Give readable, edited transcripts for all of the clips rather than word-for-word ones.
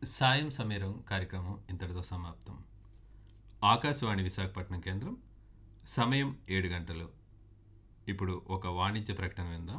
సాయం సమీరం కార్యక్రమం ఇంతటితో సమాప్తం. ఆకాశవాణి విశాఖపట్నం కేంద్రం. సమయం 7 గంటలు. ఇప్పుడు ఒక వాణిజ్య ప్రకటన విందాం.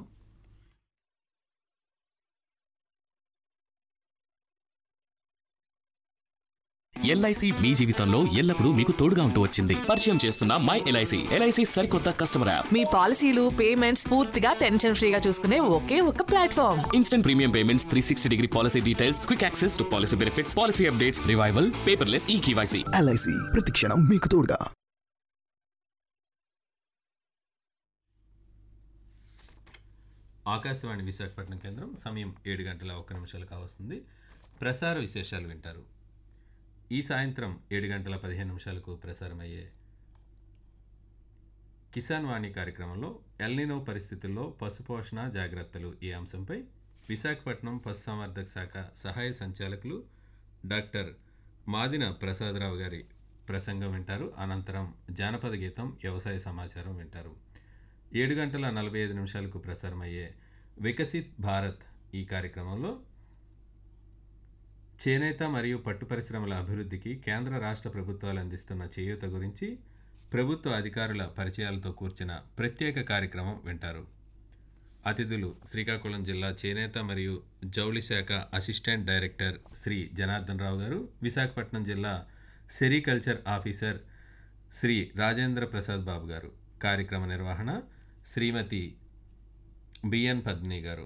ఎల్ఐసి మీ జీవితంలో ఎల్లప్పుడూ మీకు తోడుగా ఉంటూ వచ్చింది. పరిచయం చేస్తున్న మై ఎల్ఐసి. ఎల్ఐసి సరికొత్త కస్టమర్ యాప్. మీ పాలసీలు పేమెంట్స్ పూర్తిగా టెన్షన్ ఫ్రీగా చూసుకునే ఒకే ఒక platform. Instant premium payments, 360 policy details, quick access to policy benefits, policy updates, revival, paperless eKYC. LIC ప్రతి క్షణం మీకు తోడుగా. ఆకాశవాణి విశాఖపట్నం కేంద్రం. సమయం 7 గంటల 1 నిమిషాలు కావస్తుంది. ప్రసార విశేషాలు వింటారు. ఈ సాయంత్రం 7 గంటల 15 నిమిషాలకు ప్రసారమయ్యే కిసాన్ వాణి కార్యక్రమంలో ఎల్నినో పరిస్థితుల్లో పశుపోషణ జాగ్రత్తలు ఈ అంశంపై విశాఖపట్నం పశుసంవర్ధక శాఖ సహాయ సంచాలకులు డాక్టర్ మాదిన ప్రసాదరావు గారి ప్రసంగం వింటారు. అనంతరం జానపద గీతం, వ్యవసాయ సమాచారం వింటారు. 7 గంటల 45 నిమిషాలకు ప్రసారమయ్యే వికసిత్ భారత్ ఈ కార్యక్రమంలో చేనేత మరియు పట్టు పరిశ్రమల అభివృద్ధికి కేంద్ర రాష్ట్ర ప్రభుత్వాలు అందిస్తున్న చేయూత గురించి ప్రభుత్వ అధికారుల పరిచయాలతో కూర్చిన ప్రత్యేక కార్యక్రమం వింటారు. అతిథులు శ్రీకాకుళం జిల్లా చేనేత మరియు జౌళి శాఖ అసిస్టెంట్ డైరెక్టర్ శ్రీ జనార్దన్ రావు గారు, విశాఖపట్నం జిల్లా సెరికల్చర్ ఆఫీసర్ శ్రీ రాజేంద్ర ప్రసాద్ బాబు గారు. కార్యక్రమ నిర్వహణ శ్రీమతి బిఎన్ పద్మిని గారు.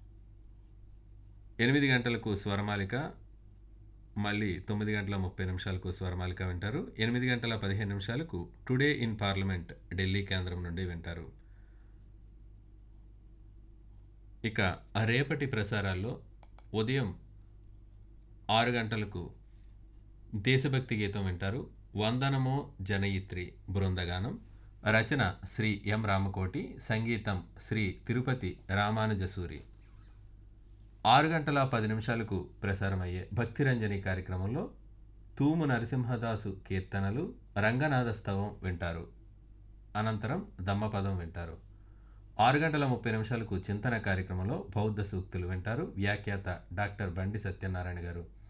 8 గంటలకు స్వరమాలిక, మళ్ళీ 9 గంటల 30 నిమిషాలకు స్వరమాలిక వింటారు. 8 గంటల 15 నిమిషాలకు టుడే ఇన్ పార్లమెంట్ ఢిల్లీ కేంద్రం నుండి వింటారు. ఇక రేపటి ప్రసారాల్లో ఉదయం 6 గంటలకు దేశభక్తి గీతం వింటారు. వందనమో జనయిత్రి బృందగానం. రచన శ్రీ ఎం రామకోటి, సంగీతం శ్రీ తిరుపతి రామానుజసూరి. 6 గంటల 10 నిమిషాలకు ప్రసారమయ్యే భక్తిరంజని కార్యక్రమంలో తూము నరసింహదాసు కీర్తనలు, రంగనాథ స్తవం వింటారు. అనంతరం దమ్మపదం వింటారు. 6 గంటల 30 నిమిషాలకు చింతన కార్యక్రమంలో బౌద్ధ సూక్తులు వింటారు. వ్యాఖ్యాత డాక్టర్ బండి సత్యనారాయణ గారు.